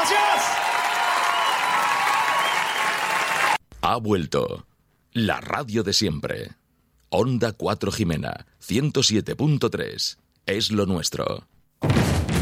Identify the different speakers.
Speaker 1: ¡Gracias!
Speaker 2: Ha vuelto la radio de siempre. Onda 4 Jimena, 107.3. Es lo nuestro.